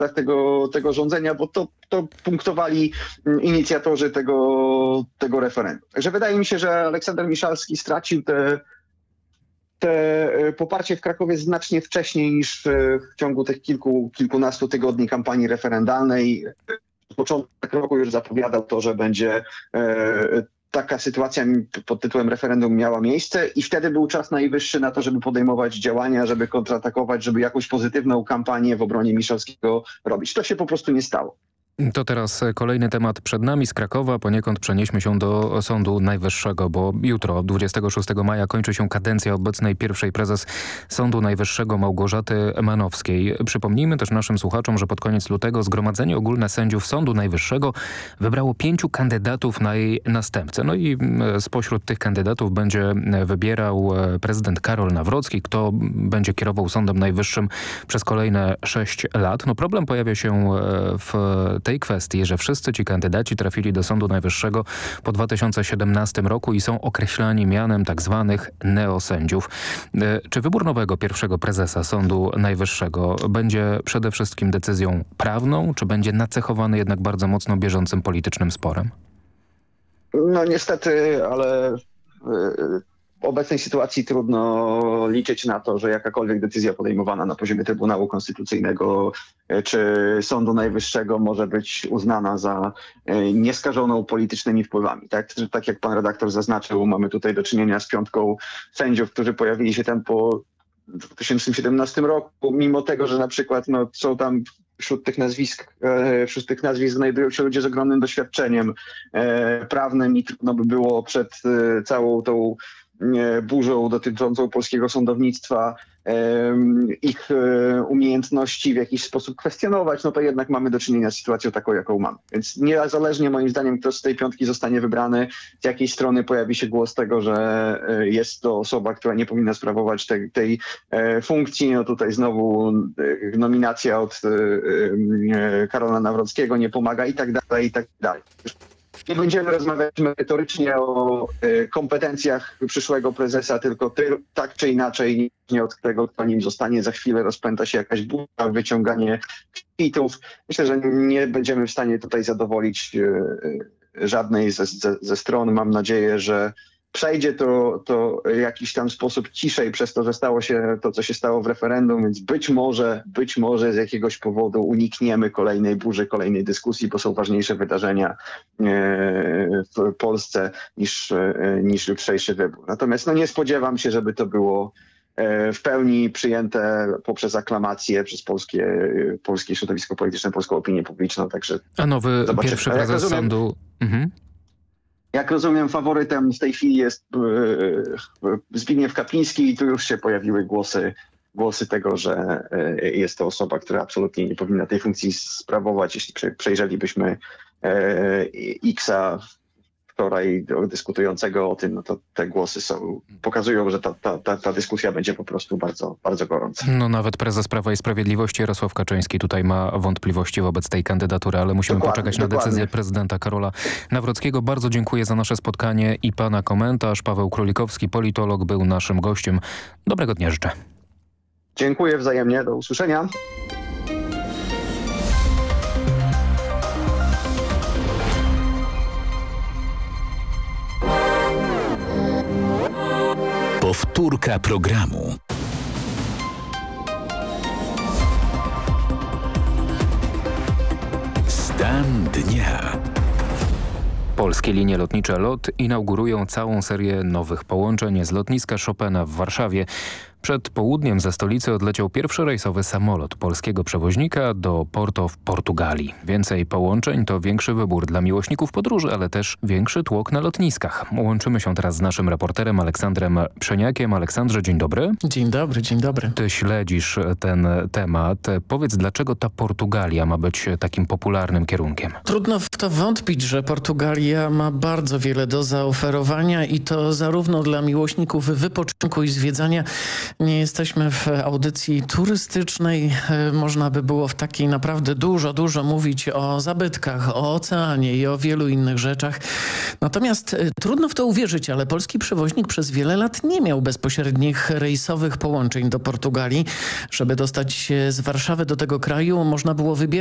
tego rządzenia, bo to punktowali inicjatorzy tego referendum. Także wydaje mi się, że Aleksander Miszalski stracił te poparcie w Krakowie znacznie wcześniej niż w ciągu tych kilkunastu tygodni kampanii referendalnej. W początku roku już zapowiadał to, że będzie taka sytuacja pod tytułem referendum miała miejsce i wtedy był czas najwyższy na to, żeby podejmować działania, żeby kontratakować, żeby jakąś pozytywną kampanię w obronie Miszalskiego robić. To się po prostu nie stało. To teraz kolejny temat przed nami z Krakowa. Poniekąd przenieśmy się do Sądu Najwyższego, bo jutro, 26 maja, kończy się kadencja obecnej pierwszej prezes Sądu Najwyższego Małgorzaty Manowskiej. Przypomnijmy też naszym słuchaczom, że pod koniec lutego Zgromadzenie Ogólne Sędziów Sądu Najwyższego wybrało 5 kandydatów na jej następcę. No i spośród tych kandydatów będzie wybierał prezydent Karol Nawrocki, kto będzie kierował Sądem Najwyższym przez kolejne 6 lat. No problem pojawia się w tej kwestii, że wszyscy ci kandydaci trafili do Sądu Najwyższego po 2017 roku i są określani mianem tak zwanych neosędziów. Czy wybór nowego pierwszego prezesa Sądu Najwyższego będzie przede wszystkim decyzją prawną, czy będzie nacechowany jednak bardzo mocno bieżącym politycznym sporem? No niestety, ale w obecnej sytuacji trudno liczyć na to, że jakakolwiek decyzja podejmowana na poziomie Trybunału Konstytucyjnego czy Sądu Najwyższego może być uznana za nieskażoną politycznymi wpływami. Tak jak pan redaktor zaznaczył, mamy tutaj do czynienia z 5 sędziów, którzy pojawili się tam po 2017 roku, mimo tego, że na przykład są tam wśród tych nazwisk znajdują się ludzie z ogromnym doświadczeniem prawnym i trudno by było przed całą tą burzą dotyczącą polskiego sądownictwa ich umiejętności w jakiś sposób kwestionować, no to jednak mamy do czynienia z sytuacją taką, jaką mamy. Więc niezależnie moim zdaniem, kto z tej 5 zostanie wybrany, z jakiej strony pojawi się głos tego, że jest to osoba, która nie powinna sprawować tej funkcji. No tutaj znowu nominacja od Karola Nawrockiego nie pomaga i tak dalej, i tak dalej. Nie będziemy rozmawiać merytorycznie o kompetencjach przyszłego prezesa, tylko tak czy inaczej, nie od tego, kto nim zostanie, za chwilę rozpęta się jakaś burza, wyciąganie kwitów. Myślę, że nie będziemy w stanie tutaj zadowolić żadnej ze stron. Mam nadzieję, że przejdzie to w jakiś tam sposób ciszej przez to, że stało się to, co się stało w referendum, więc być może z jakiegoś powodu unikniemy kolejnej burzy, kolejnej dyskusji, bo są ważniejsze wydarzenia w Polsce niż jutrzejszy wybór. Natomiast nie spodziewam się, żeby to było w pełni przyjęte poprzez aklamację przez polskie środowisko polityczne, polską opinię publiczną. Także a nowy pierwszy prezes sądu... Jak rozumiem, faworytem w tej chwili jest Zbigniew Kapliński i tu już się pojawiły głosy tego, że jest to osoba, która absolutnie nie powinna tej funkcji sprawować. Jeśli przejrzelibyśmy X-a wczoraj dyskutującego o tym, no to te głosy pokazują, że ta dyskusja będzie po prostu bardzo, bardzo gorąca. No nawet prezes Prawa i Sprawiedliwości Jarosław Kaczyński tutaj ma wątpliwości wobec tej kandydatury, ale musimy poczekać na decyzję prezydenta Karola Nawrockiego. Bardzo dziękuję za nasze spotkanie i pana komentarz. Paweł Królikowski, politolog, był naszym gościem. Dobrego dnia życzę. Dziękuję wzajemnie. Do usłyszenia. Powtórka programu. Stan dnia. Polskie linie lotnicze LOT inaugurują całą serię nowych połączeń z lotniska Chopina w Warszawie. Przed południem ze stolicy odleciał pierwszy rejsowy samolot polskiego przewoźnika do Porto w Portugalii. Więcej połączeń to większy wybór dla miłośników podróży, ale też większy tłok na lotniskach. Łączymy się teraz z naszym reporterem Aleksandrem Przeniakiem. Aleksandrze, dzień dobry. Dzień dobry, dzień dobry. Ty śledzisz ten temat. Powiedz, dlaczego ta Portugalia ma być takim popularnym kierunkiem? Trudno w to wątpić, że Portugalia ma bardzo wiele do zaoferowania i to zarówno dla miłośników wypoczynku i zwiedzania, Nie jesteśmy w audycji turystycznej. Można by było w takiej naprawdę dużo mówić o zabytkach, o oceanie i o wielu innych rzeczach. Natomiast trudno w to uwierzyć, ale polski przewoźnik przez wiele lat nie miał bezpośrednich rejsowych połączeń do Portugalii. Żeby dostać się z Warszawy do tego kraju, można było wybierać